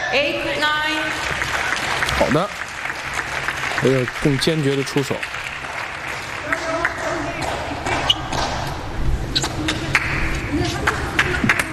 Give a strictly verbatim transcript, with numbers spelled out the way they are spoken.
eight nine。 好的，还有更坚决的出手。